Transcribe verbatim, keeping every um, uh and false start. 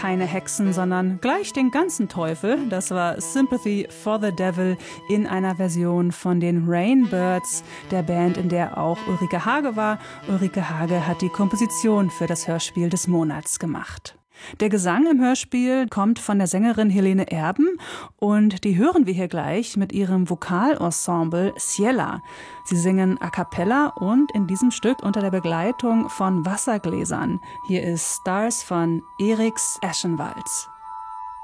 keine Hexen, sondern gleich den ganzen Teufel. Das war Sympathy for the Devil in einer Version von den Rainbirds, der Band, in der auch Ulrike Hage war. Ulrike Hage hat die Komposition für das Hörspiel des Monats gemacht. Der Gesang im Hörspiel kommt von der Sängerin Helene Erben und die hören wir hier gleich mit ihrem Vokalensemble Ciela. Sie singen a cappella und in diesem Stück unter der Begleitung von Wassergläsern. Hier ist Stars von Eriks Eschenwalds.